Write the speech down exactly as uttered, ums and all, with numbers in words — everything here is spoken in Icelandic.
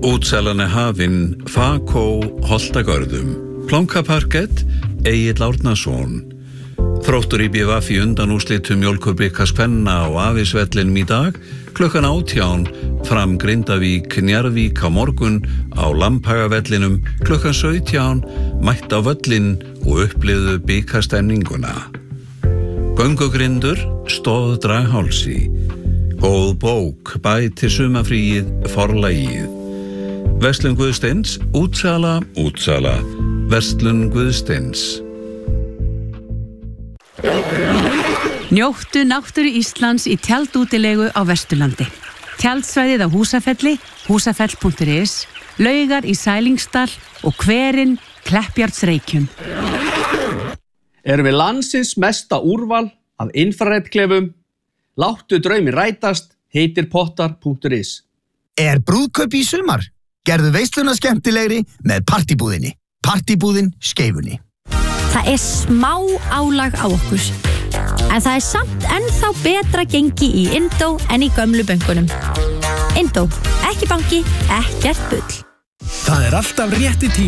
Útsalan er hafin, Fakó, Holtagörðum. Plankaparkett, Egill Árnason. Þróttur í B V í undanúrslitum Mjólkurbikars kvenna á Afisvellinum í dag, klukkan átján, fram Grindavík, Njarðvík á morgun, á Lambhagavellinum, klukkan sautján, mætt á völlinn og upplifðu bikarstemninguna. Göngugrindur, stóð Draghálsi. Góð bók, bæti sumarfríið, forlagið. Verslun Guðsteins, útsala, útsala. Verslun Guðsteins. Njóttu náttúru Íslands í tjaldútilegu á Vesturlandi. Tjaldsvæðið á Húsafelli, húsafell punktur is, Laugar í Sælingsdal og Hverinn, Kleppjárnsreykjum. Erum við landsins mesta úrval af infraredklefum? Láttu draumi rætast, heitir pottar punktur is. Er brúðkaup í sumar? Gerðu veisluna skemmtilegri með partibúðinni. Partibúðin Skeifunni. Það er smá álag á okkur. En það er samt ennþá betra gengi í Indó en í gömlu bönkunum. Indó, ekki banki, ekkert bull. Það er alltaf rétti tími